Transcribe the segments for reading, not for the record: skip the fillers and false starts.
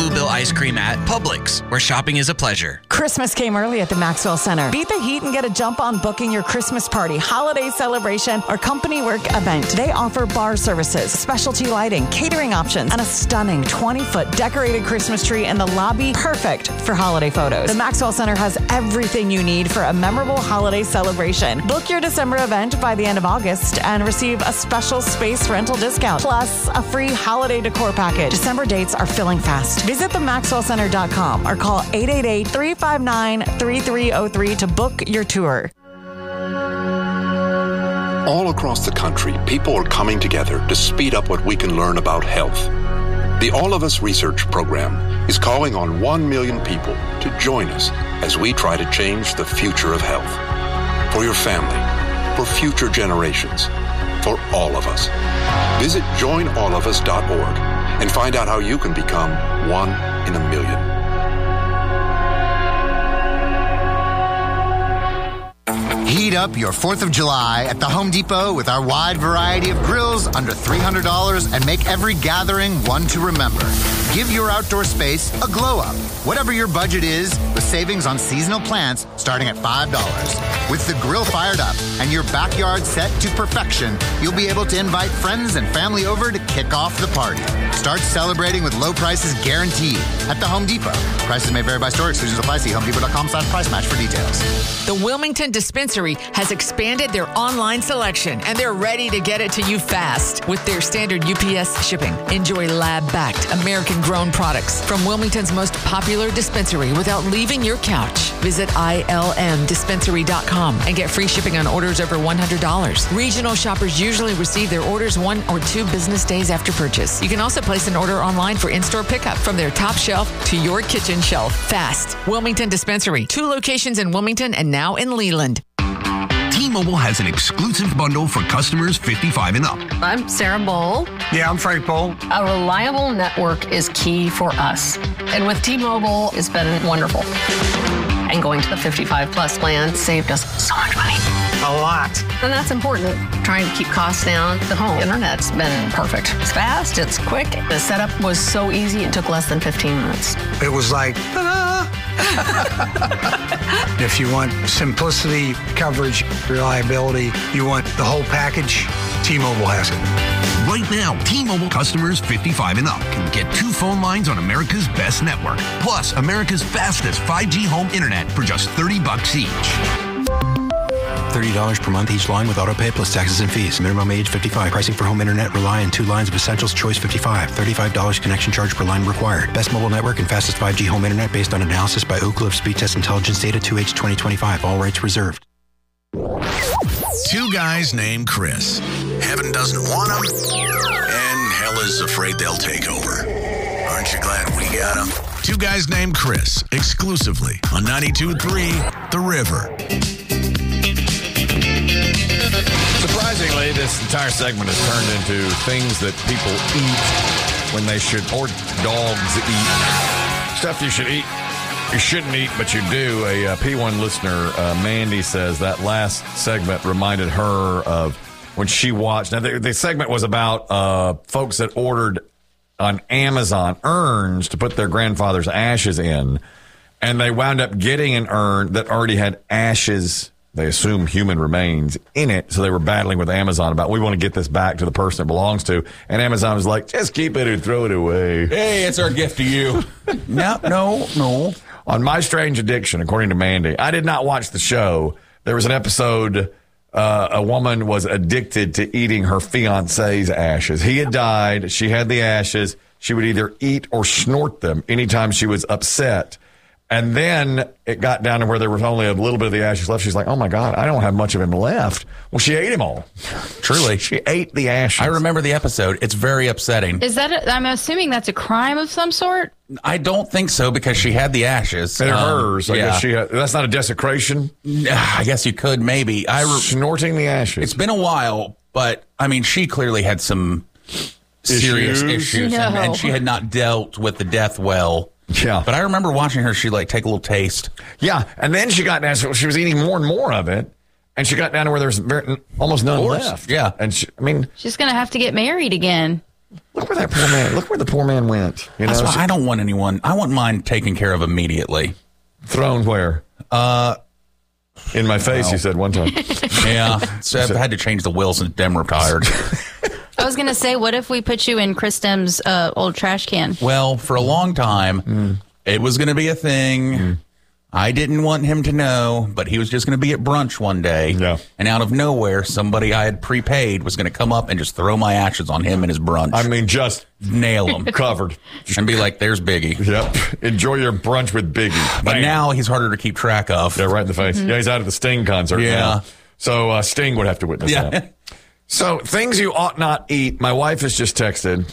Bluebell ice cream at Publix, where shopping is a pleasure. Christmas came early at the Maxwell Center. Beat the heat and get a jump on booking your Christmas party, holiday celebration, or company work event. They offer bar services, specialty lighting, catering options, and a stunning 20-foot decorated Christmas tree in the lobby, perfect for holiday photos. The Maxwell Center has everything you need for a memorable holiday celebration. Book your December event by the end of August and receive a special space rental discount, plus a free holiday decor package. December dates are filling fast. Visit themaxwellcenter.com or call 888-359-3303 to book your tour. All across the country, people are coming together to speed up what we can learn about health. The All of Us Research Program is calling on 1 million people to join us as we try to change the future of health. For your family, for future generations, for all of us. Visit joinallofus.org and find out how you can become 1 in a million. Heat up your 4th of July at the Home Depot with our wide variety of grills under $300 and make every gathering one to remember. Give your outdoor space a glow up. Whatever your budget is, with savings on seasonal plants starting at $5. With the grill fired up and your backyard set to perfection, you'll be able to invite friends and family over to kick off the party. Start celebrating with low prices guaranteed at the Home Depot. Prices may vary by store. Exclusions apply. See HomeDepot.com/price match for details. The Wilmington Dispensary has expanded their online selection, and they're ready to get it to you fast with their standard UPS shipping. Enjoy lab-backed, American-grown products from Wilmington's most popular dispensary without leaving your couch. Visit ilmdispensary.com and get free shipping on orders over $100. Regional shoppers usually receive their orders 1 or 2 business days after purchase. You can also place an order online for in-store pickup from their top shelf to your kitchen shelf. Fast. Wilmington Dispensary. 2 locations in Wilmington and now in Leland. T-Mobile has an exclusive bundle for customers 55 and up. I'm Sarah Bowl. Yeah, I'm Frank Bowl. A reliable network is key for us. And with T-Mobile, it's been wonderful. And going to the 55 plus plan saved us so much money. A lot. And that's important. Trying to keep costs down. The home internet's been perfect. It's fast, it's quick. The setup was so easy, it took less than 15 minutes. It was like, if you want simplicity, coverage, reliability, you want the whole package, T-Mobile has it. Right now, T-Mobile customers 55 and up can get 2 phone lines on America's best network, plus America's fastest 5G home internet for just $30 each. $30 per month each line with autopay plus taxes and fees. Minimum age 55. Pricing for home internet rely on 2 lines of Essentials Choice 55. $35 connection charge per line required. Best mobile network and fastest 5G home internet based on analysis by Ookla of Speed Test Intelligence data 2H 2025. All rights reserved. 2 guys named Chris. Heaven doesn't want them, and hell is afraid they'll take over. Aren't you glad we got them? 2 guys named Chris, exclusively on 92.3 The River. Surprisingly, this entire segment has turned into things that people eat when they should, or dogs eat. Stuff you should eat. You shouldn't eat, but you do. A P1 listener, Mandy, says that last segment reminded her of when she watched. Now, the segment was about folks that ordered on Amazon urns to put their grandfather's ashes in, and they wound up getting an urn that already had ashes, they assume human remains, in it. So they were battling with Amazon about, we want to get this back to the person it belongs to. And Amazon was like, just keep it or throw it away. Hey, it's our gift to you. No. On My Strange Addiction, according to Mandy, I did not watch the show. There was an episode, a woman was addicted to eating her fiancé's ashes. He had died. She had the ashes. She would either eat or snort them anytime she was upset. And then it got down to where there was only a little bit of the ashes left. She's like, oh, my God, I don't have much of him left. Well, she ate him all. Truly. She ate the ashes. I remember the episode. It's very upsetting. Is that, I'm assuming that's a crime of some sort? I don't think so, because she had the ashes. They're hers. I guess that's not a desecration? I guess you could, maybe. Snorting the ashes. It's been a while, but, I mean, she clearly had some serious issues. No. And she had not dealt with the death well. Yeah. But I remember watching her, she'd like take a little taste. Yeah. And then she got down, she was eating more and more of it. And she got down to where there was almost none left. Yeah. And she's going to have to get married again. Look where that poor man. Look where the poor man went. You That's know, why I don't want anyone. I want mine taken care of immediately. Thrown where? In my face, you said one time. Yeah, so I've had to change the wheels since Dem retired. I was going to say, what if we put you in Chris Dem's old trash can? Well, for a long time, it was going to be a thing. I didn't want him to know, but he was just going to be at brunch one day. Yeah. And out of nowhere, somebody I had prepaid was going to come up and just throw my ashes on him and his brunch. I mean, just nail him. Covered. And be like, there's Biggie. Yep. Enjoy your brunch with Biggie. But now he's harder to keep track of. Yeah, right in the face. Yeah, he's out of the Sting concert now. So Sting would have to witness that. So things you ought not eat. My wife has just texted.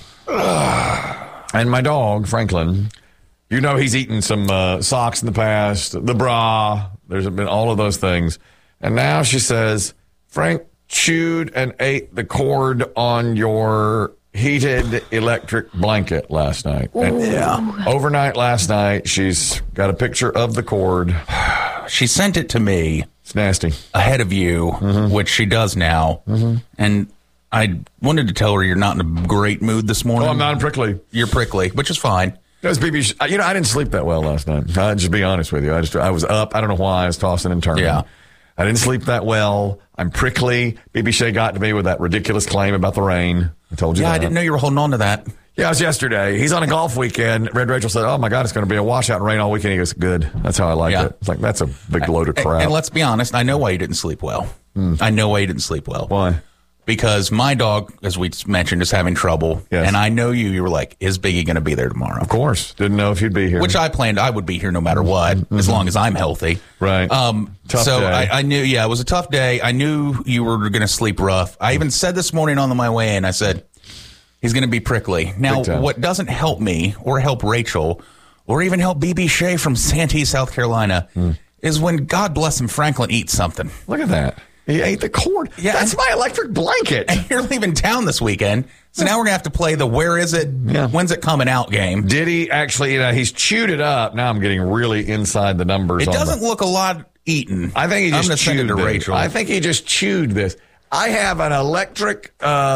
And my dog, Franklin, you know he's eaten some socks in the past, the bra. There's been all of those things. And now she says, Frank chewed and ate the cord on your heated electric blanket last night. And overnight last night, she's got a picture of the cord. She sent it to me. It's nasty. Ahead of you, which she does now. And I wanted to tell her you're not in a great mood this morning. Oh, I'm not prickly. You're prickly, which is fine. It was BB. I didn't sleep that well last night. I'll just be honest with you. I was up. I don't know why. I was tossing and turning. Yeah. I didn't sleep that well. I'm prickly. BB Shea got to me with that ridiculous claim about the rain. I told you that. I didn't know you were holding on to that. Yeah, it was yesterday. He's on a golf weekend. Red Rachel said, oh, my God, it's going to be a washout and rain all weekend. He goes, good. That's how I like it. It's like, that's a big load of crap. And let's be honest, I know why you didn't sleep well. I know why you didn't sleep well. Why? Because my dog, as we mentioned, is having trouble. Yes. And I know you were like, is Biggie going to be there tomorrow? Of course. Didn't know if you'd be here. Which I planned I would be here no matter what, as long as I'm healthy. Right. Tough so day. I knew, it was a tough day. I knew you were going to sleep rough. I even said this morning on my way in, I said, he's going to be prickly. Now, what doesn't help me or help Rachel or even help BB Shea from Santee, South Carolina, is when, God bless him, Franklin eats something. Look at that. He ate the cord. Yeah, that's my electric blanket. And you're leaving town this weekend. So now we're going to have to play the where is it, when's it coming out game. Did he actually, he's chewed it up. Now I'm getting really inside the numbers. It doesn't look a lot eaten. I think he just chewed send it to this. Rachel. I think he just chewed this. I have an electric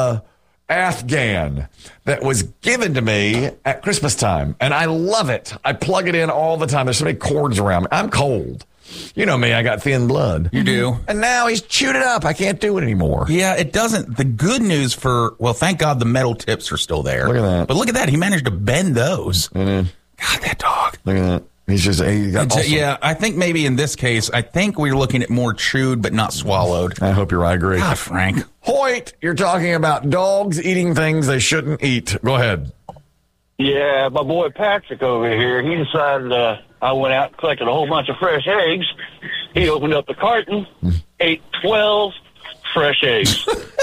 Afghan that was given to me at Christmas time, and I love it. I plug it in all the time. There's so many cords around me. I'm cold. You know me, I got thin blood. You do. And now he's chewed it up. I can't do it anymore. Yeah, it doesn't. The good news thank God the metal tips are still there. Look at that. But look at that. He managed to bend those. God, that dog. Look at that. He's just, yeah, I think maybe in this case, we're looking at more chewed but not swallowed. I hope you're right. I agree. God, Frank. Hoyt, you're talking about dogs eating things they shouldn't eat. Go ahead. Yeah, my boy Patrick over here, he decided I went out and collected a whole bunch of fresh eggs. He opened up the carton, ate 12 fresh eggs.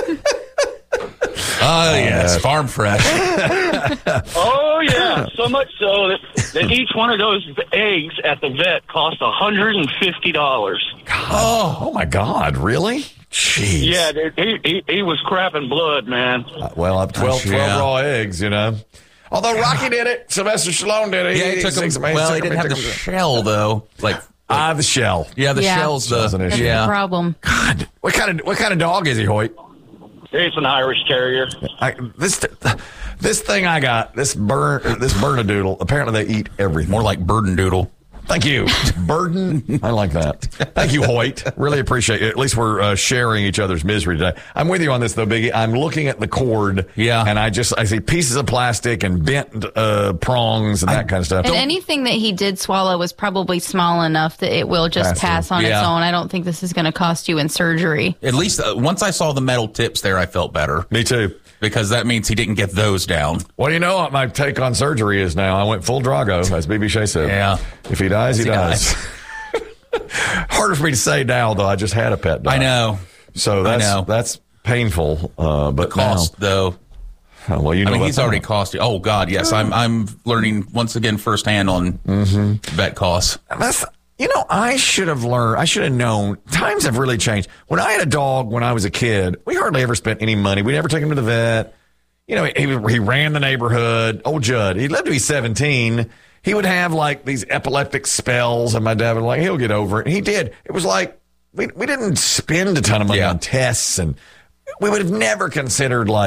Oh, yes, farm fresh. Oh, yeah, so much so that each one of those eggs at the vet cost $150. Oh, my God, really? Jeez. Yeah, he was crapping blood, man. Well, up 12 raw eggs, you know. Although Rocky did it, Sylvester Stallone did it. Yeah, he took him. Well, he didn't have the shell though. The shell. Yeah, the shell's an issue. That's the problem. God, what kind of dog is he, Hoyt? He's an Irish Terrier. This thing I got, this Bernedoodle. Apparently, they eat everything. More like Burdendoodle. Thank you, Burden. I like that. Thank you, Hoyt. Really appreciate it. At least we're sharing each other's misery today. I'm with you on this, though, Biggie. I'm looking at the cord, and I see pieces of plastic and bent prongs and that kind of stuff. And anything that he did swallow was probably small enough that it will just pass on its own. I don't think this is going to cost you in surgery. At least once I saw the metal tips there, I felt better. Me too. Because that means he didn't get those down. Well, you know what my take on surgery is now? I went full Drago, as BB Shea said. Yeah. If he dies, he dies. Harder for me to say now, though. I just had a pet die. I know. So that's painful. But the cost, though. Well, you know, he's already cost you. Oh God, yes. I'm learning once again firsthand on vet costs. I should have learned. I should have known. Times have really changed. When I had a dog when I was a kid, we hardly ever spent any money. We never took him to the vet. You know, he ran the neighborhood. Old Judd. He lived to be 17. He would have like these epileptic spells, and my dad would he'll get over it. And he did. It was like we didn't spend a ton of money on tests, and we would have never considered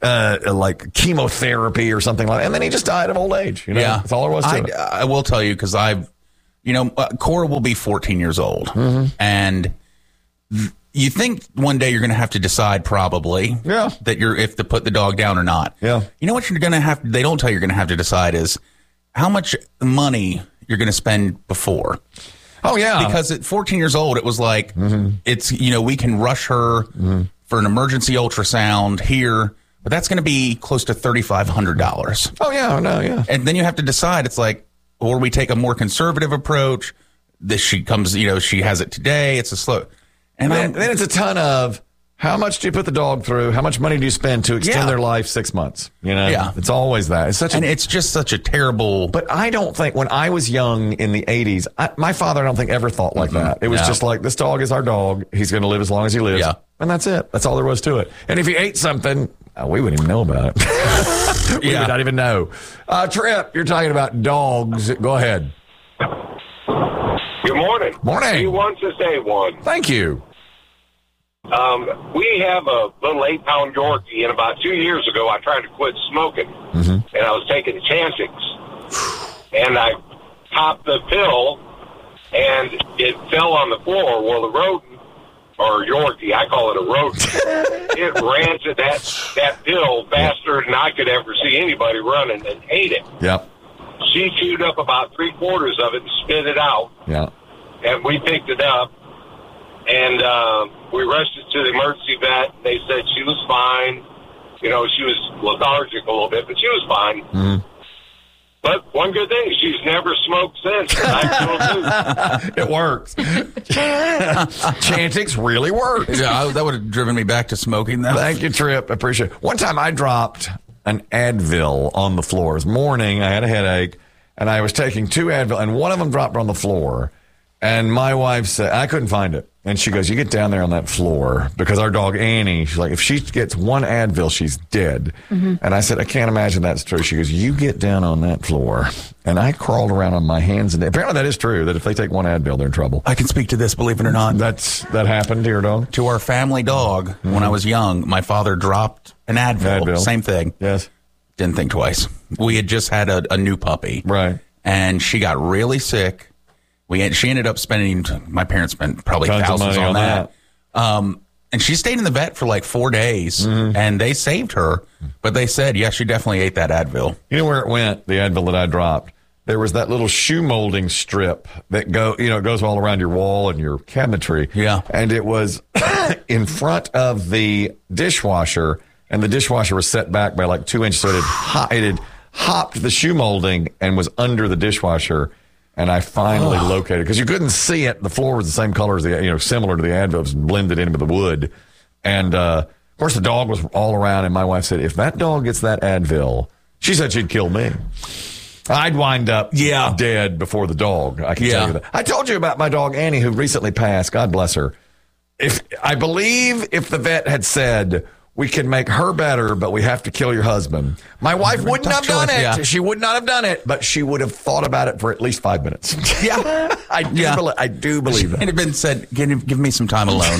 like chemotherapy or something like that. And then he just died of old age. You know? Yeah. That's all there was to it. I will tell you, because Cora will be 14 years old. And you think one day you're going to have to decide probably that if to put the dog down or not. Yeah. You know what you're going to have, they don't tell you you're going to have to decide is how much money you're going to spend before. Oh, yeah. Because at 14 years old, it was like, it's, we can rush her for an emergency ultrasound here, but that's going to be close to $3,500. Oh, yeah. No, yeah. And then you have to decide, it's like, or we take a more conservative approach. This she comes, she has it today. It's a slow. And then it's a ton of how much do you put the dog through? How much money do you spend to extend their life 6 months? Yeah. It's always that. It's just such a terrible. But I don't think when I was young in the 80s, my father, I don't think ever thought like that. It was just like, this dog is our dog. He's going to live as long as he lives. Yeah. And that's it. That's all there was to it. And if he ate something, we wouldn't even know about it. We would not even know. Trip, you're talking about dogs. Go ahead. Good morning. Morning. He wants to say one. Thank you. We have a little 8-pound Yorkie, and about 2 years ago, I tried to quit smoking, and I was taking Chantix, and I popped the pill, and it fell on the floor. Well, the rodent, or Yorkie, I call it a rodent, it ran to that pill faster than I could ever see anybody running and ate it. Yep. She chewed up about 3/4 of it and spit it out. Yeah. And we picked it up, and we rushed it to the emergency vet. They said she was fine. She was lethargic a little bit, but she was fine. But one good thing, she's never smoked since. It works. Chantix really works. Yeah, that would have driven me back to smoking, though. Thank you, Trip. I appreciate it. One time I dropped an Advil on the floor. It was morning. I had a headache, and I was taking 2 Advil, and one of them dropped on the floor. And my wife said, I couldn't find it. And she goes, you get down there on that floor, because our dog Annie, she's like, if she gets 1 Advil, she's dead. And I said, I can't imagine that's true. She goes, you get down on that floor. And I crawled around on my hands. And apparently that is true, that if they take 1 Advil, they're in trouble. I can speak to this, believe it or not. That happened to your dog? To our family dog, when I was young, my father dropped an Advil. Same thing. Yes. Didn't think twice. We had just had a new puppy. Right. And she got really sick. She ended up spending, my parents spent probably thousands on that. And she stayed in the vet for like 4 days, and they saved her. But they said, she definitely ate that Advil. You know where it went, the Advil that I dropped? There was that little shoe molding strip that goes all around your wall and your cabinetry. Yeah. And it was in front of the dishwasher, and the dishwasher was set back by like 2 inches, so it had hopped the shoe molding and was under the dishwasher. And I finally located, because you couldn't see it. The floor was the same color as similar to the Advils, and blended in with the wood. And, of course, the dog was all around. And my wife said, if that dog gets that Advil, she said she'd kill me. I'd wind up dead before the dog. I can tell you that. I told you about my dog, Annie, who recently passed. God bless her. I believe if the vet had said, we can make her better, but we have to kill your husband, my wife wouldn't have done it. Yeah. She would not have done it, but she would have thought about it for at least 5 minutes. Yeah. I do believe that. It had been said, give me some time alone.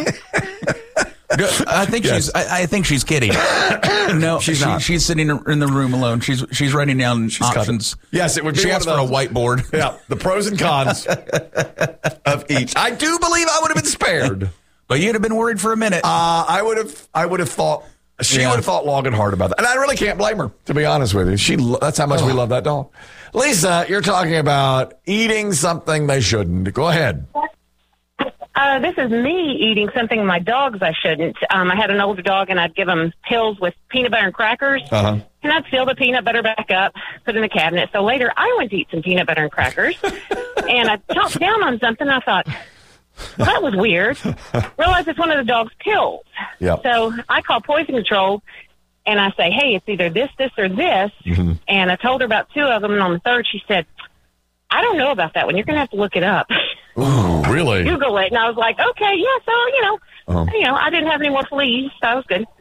I think she's kidding. No, she's not. She's sitting in the room alone. She's writing down options. Yes, it would be. She asked for a whiteboard. Yeah, the pros and cons of each. I do believe I would have been spared. But you'd have been worried for a minute. I would have thought she would have thought long and hard about that. And I really can't blame her, to be honest with you. That's how much we love that dog. Lisa, you're talking about eating something they shouldn't. Go ahead. This is me eating something my dogs I shouldn't. I had an older dog, and I'd give him pills with peanut butter and crackers. And I'd fill the peanut butter back up, put it in the cabinet. So later, I went to eat some peanut butter and crackers, and I chomped down on something. I thought, well, that was weird. Realized it's one of the dog's pills. Yep. So I call poison control, and I say, hey, it's either this, or this. And I told her about 2 of them, and on the third, she said, I don't know about that one. You're going to have to look it up. Ooh, really? Google it. And I was like, okay, yeah, so, I didn't have any more fleas, so I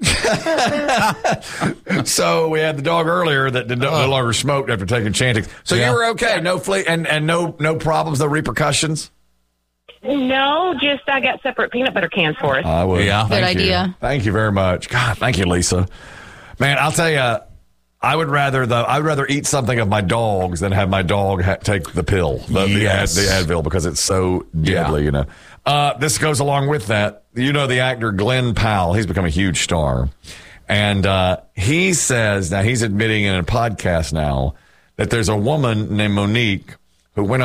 was good. So we had the dog earlier that no longer smoked after taking Chantix. So you were okay, no flea and no problems, no repercussions? No, just I got separate peanut butter cans for us. I would. Good idea. Thank you very much. God, thank you, Lisa. Man, I'll tell you, I would rather eat something of my dog's than have my dog take the pill, the Advil, because it's so deadly, you know. This goes along with that. You know the actor Glenn Powell. He's become a huge star. And he says, now he's admitting in a podcast now, that there's a woman named Monique who went